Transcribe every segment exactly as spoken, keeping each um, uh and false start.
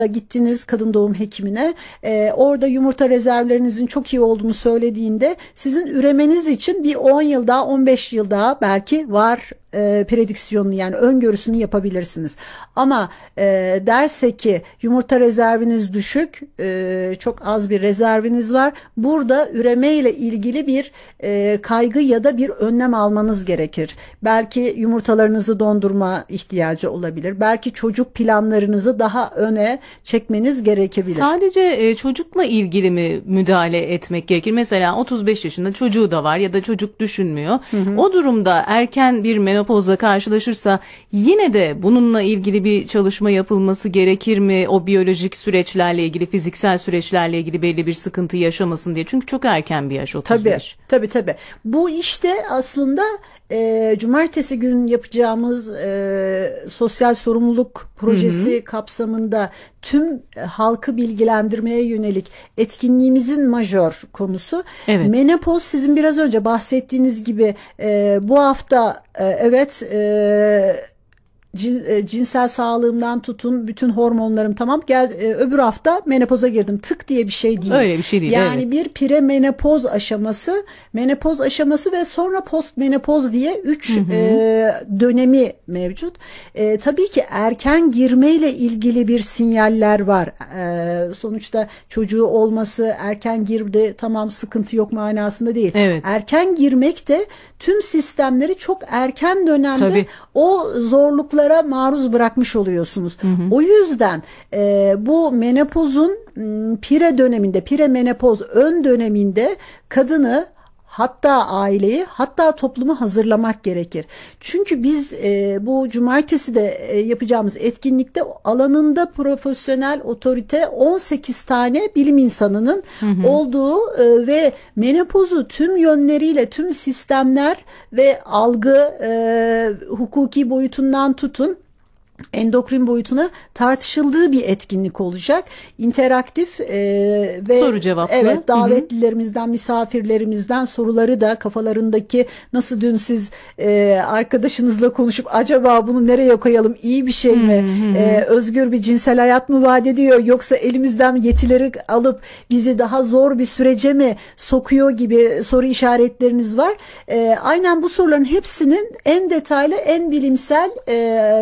gittiniz kadın doğum hekimine, e, orada yumurta rezervlerinizin çok iyi olduğunu söylediğinde sizin üremeniz için bir on yıl daha, on beş yıl daha belki var e, prediksiyonunu, yani öngörüsünü yapabilirsiniz. Ama e, derse ki yumurta rezerviniz düşük, e, çok az bir rezerviniz var, burada üreme ile ilgili bir e, kaygı ya da bir önlem almanız gerekir. Belki yumurtalarınızı dondurma ihtiyacı olabilir. Belki çocuk planlarınızı daha öne çekmeniz gerekebilir. Sadece e, çocukla ilgili mi müdahale etmek gerekir? Mesela otuz beş yaşında çocuğu da var ya da çocuk düşünmüyor. Hı hı. O durumda erken bir menopozla karşılaşırsa yine de bununla ilgili bir çalışma yapılması gerekir mi? O biyolojik süreçlerle ilgili, fiziksel süreçlerle ilgili belli bir sıkıntı yaşamasın diye. Çünkü çok erken bir yaş, otuz beş. Tabii, tabii, tabii. Bu işte aslında e, cumartesi gün yapacağımız e, sosyal sorumluluk projesi, hı hı, kapsamında tüm halkı bilgilendirmeye yönelik etkinliğimizin majör konusu. Evet. Menopoz, sizin biraz önce bahsettiğiniz gibi e, bu hafta e, evet e, cinsel sağlığımdan tutun bütün hormonlarım tamam, gel e, öbür hafta menopoza girdim tık diye bir şey değil. Öyle bir şey değil. Yani evet. bir premenopoz aşaması, menopoz aşaması ve sonra postmenopoz diye üç e, dönemi mevcut. E, tabii ki erken girmeyle ilgili bir sinyaller var. E, sonuçta çocuğu olması, erken girdi tamam sıkıntı yok manasında değil. Evet. Erken girmek de tüm sistemleri çok erken dönemde tabii. o zorluklar maruz bırakmış oluyorsunuz. Hı hı. O yüzden e, bu menopozun pire döneminde, pire menopoz ön döneminde kadını, hatta aileyi, hatta toplumu hazırlamak gerekir. Çünkü biz e, bu cumartesi de e, yapacağımız etkinlikte alanında profesyonel otorite on sekiz tane bilim insanının hı hı. olduğu e, ve menopozu tüm yönleriyle, tüm sistemler ve algı, e, hukuki boyutundan tutun endokrin boyutuna tartışıldığı bir etkinlik olacak. İnteraktif e, ve soru cevaplı. Evet, davetlilerimizden, misafirlerimizden soruları da kafalarındaki, nasıl dün siz e, arkadaşınızla konuşup acaba bunu nereye koyalım, iyi bir şey mi? Hı hı. E, özgür bir cinsel hayat mı vaat ediyor, yoksa elimizden yetileri alıp bizi daha zor bir sürece mi sokuyor gibi soru işaretleriniz var. E, aynen bu soruların hepsinin en detaylı, en bilimsel e,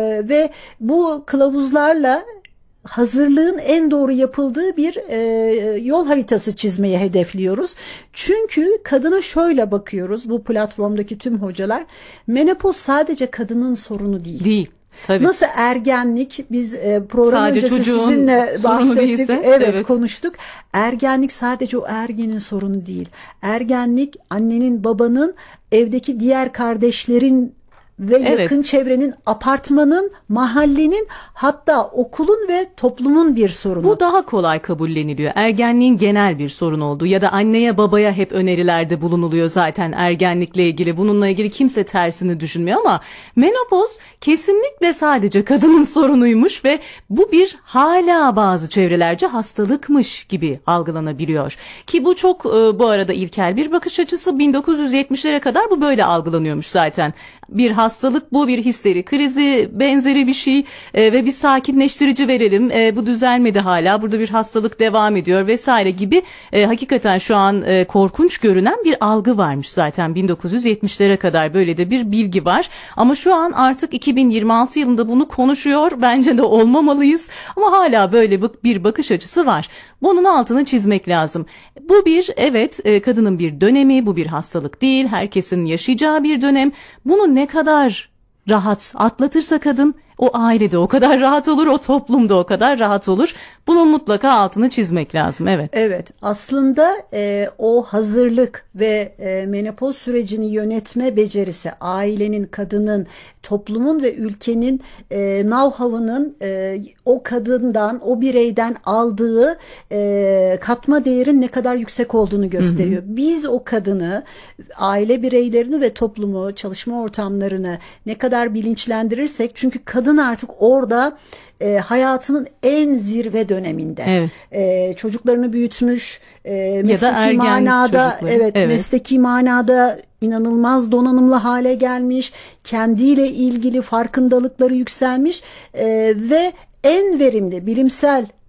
ve bu kılavuzlarla hazırlığın en doğru yapıldığı bir e, yol haritası çizmeyi hedefliyoruz. Çünkü kadına şöyle bakıyoruz, bu platformdaki tüm hocalar, menopoz sadece kadının sorunu değil. Değil. Tabii. Nasıl ergenlik, biz e, program sadece öncesi sizinle bahsettik, değilse, evet, evet konuştuk. Ergenlik sadece o ergenin sorunu değil. Ergenlik annenin, babanın, evdeki diğer kardeşlerin ve evet. yakın çevrenin, apartmanın, mahallenin, hatta okulun ve toplumun bir sorunu. Bu daha kolay kabulleniliyor. Ergenliğin genel bir sorun olduğu ya da anneye babaya hep önerilerde bulunuluyor zaten ergenlikle ilgili. Bununla ilgili kimse tersini düşünmüyor ama menopoz kesinlikle sadece kadının sorunuymuş ve bu bir hala bazı çevrelerce hastalıkmış gibi algılanabiliyor. Ki bu çok e, bu arada ilkel bir bakış açısı. bin dokuz yüz yetmişlere kadar bu böyle algılanıyormuş zaten. Bir hastalık bu, bir histeri krizi benzeri bir şey e, ve bir sakinleştirici verelim. E, bu düzelmedi hala. Burada bir hastalık devam ediyor vesaire gibi e, hakikaten şu an e, korkunç görünen bir algı varmış zaten bin dokuz yüz yetmişlere kadar böyle de bir bilgi var. Ama şu an artık iki bin yirmi altı yılında bunu konuşuyor. Bence de olmamalıyız. Ama hala böyle bir bakış açısı var. Bunun altını çizmek lazım. Bu bir evet e, kadının bir dönemi, bu bir hastalık değil. Herkesin yaşayacağı bir dönem. Bunu ne kadar rahat atlatırsa kadın, o ailede o kadar rahat olur, o toplumda o kadar rahat olur. Bunun mutlaka altını çizmek lazım. Evet. Evet. Aslında e, o hazırlık ve e, menopoz sürecini yönetme becerisi, ailenin, kadının, toplumun ve ülkenin e, know-how'ının e, o kadından, o bireyden aldığı e, katma değerin ne kadar yüksek olduğunu gösteriyor. Hı hı. Biz o kadını, aile bireylerini ve toplumu, çalışma ortamlarını ne kadar bilinçlendirirsek, çünkü kadın artık orada e, hayatının en zirve döneminde. Evet. E, çocuklarını büyütmüş, e, mesleki manada, evet, evet, mesleki manada inanılmaz donanımlı hale gelmiş, kendiyle ilgili farkındalıkları yükselmiş e, ve en verimli bilimsel